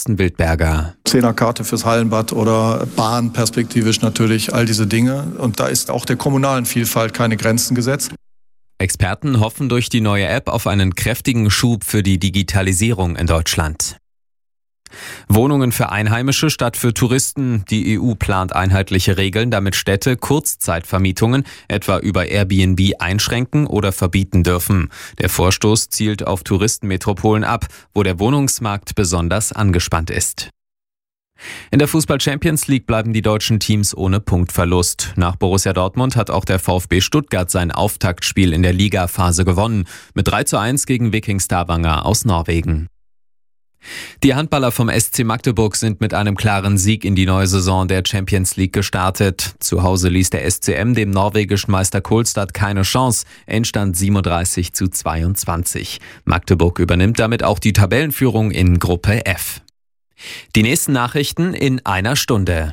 Carsten Wildberger. 10er-Karte fürs Hallenbad oder Bahn perspektivisch natürlich, all diese Dinge. Und da ist auch der kommunalen Vielfalt keine Grenzen gesetzt. Experten hoffen durch die neue App auf einen kräftigen Schub für die Digitalisierung in Deutschland. Wohnungen für Einheimische statt für Touristen. Die EU plant einheitliche Regeln, damit Städte Kurzzeitvermietungen etwa über Airbnb einschränken oder verbieten dürfen. Der Vorstoß zielt auf Touristenmetropolen ab, wo der Wohnungsmarkt besonders angespannt ist. In der Fußball-Champions League bleiben die deutschen Teams ohne Punktverlust. Nach Borussia Dortmund hat auch der VfB Stuttgart sein Auftaktspiel in der Ligaphase gewonnen. Mit 3:1 gegen Viking Stavanger aus Norwegen. Die Handballer vom SC Magdeburg sind mit einem klaren Sieg in die neue Saison der Champions League gestartet. Zu Hause ließ der SCM dem norwegischen Meister Kolstad keine Chance. Endstand 37:22. Magdeburg übernimmt damit auch die Tabellenführung in Gruppe F. Die nächsten Nachrichten in einer Stunde.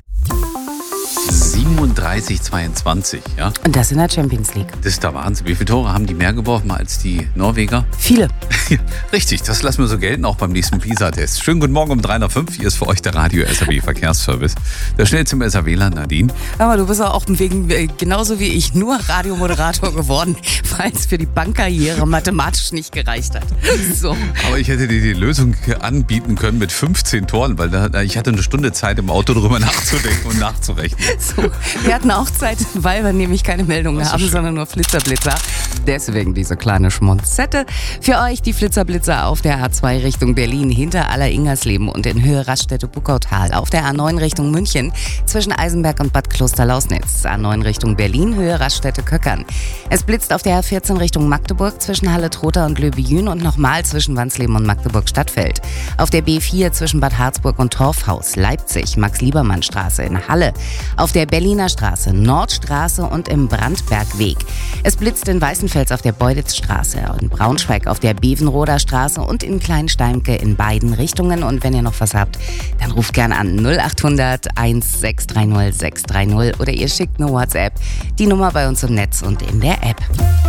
37:22, ja? Und das in der Champions League. Das ist der Wahnsinn. Wie viele Tore haben die mehr geworfen als die Norweger? Viele. Ja, richtig, das lassen wir so gelten, auch beim nächsten PISA-Test. Schönen guten Morgen um 3:05 Uhr. Hier ist für euch der Radio SAW Verkehrsservice. Der schnell zum SAW-Land, Nadine. Aber du bist auch genauso wie ich, nur Radiomoderator geworden, weil es für die Bankkarriere mathematisch nicht gereicht hat. So. Aber ich hätte dir die Lösung anbieten können mit 15 Toren, weil ich hatte eine Stunde Zeit im Auto drüber nachzudenken und nachzurechnen. So, wir hatten auch Zeit, weil wir nämlich keine Meldungen haben, sondern nur Flitzer-Blitzer. Deswegen diese kleine Schmonzette. Für euch die Flitzer-Blitzer auf der A2 Richtung Berlin hinter Aller-Ingersleben und in Höhe Raststätte-Buckautal. Auf der A9 Richtung München zwischen Eisenberg und Bad Kloster-Lausnitz. A9 Richtung Berlin, Höhe Raststätte-Köckern. Es blitzt auf der A14 Richtung Magdeburg zwischen Halle-Trotha und Löbejün und nochmal zwischen Wansleben und Magdeburg-Stadtfeld. Auf der B4 zwischen Bad Harzburg und Torfhaus, Leipzig, Max-Liebermann-Straße in Halle. Auf der Berliner Straße, Nordstraße und im Brandbergweg. Es blitzt in Weißenfels auf der Beuditzstraße, in Braunschweig auf der Bevenroder Straße und in Kleinsteimke in beiden Richtungen. Und wenn ihr noch was habt, dann ruft gern an 0800 1630 630 oder ihr schickt eine WhatsApp. Die Nummer bei uns im Netz und in der App.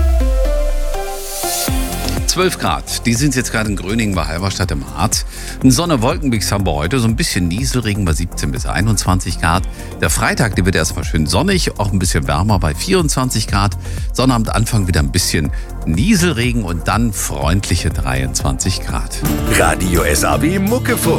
12 Grad, die sind jetzt gerade in Gröningen bei Halberstadt im Harz. Ein Sonne-Wolkenmix haben wir heute, so ein bisschen Nieselregen bei 17 bis 21 Grad. Der Freitag, der wird erstmal schön sonnig, auch ein bisschen wärmer bei 24 Grad. Sonnabend Anfang wieder ein bisschen Nieselregen und dann freundliche 23 Grad. Radio SAW Muckefunk.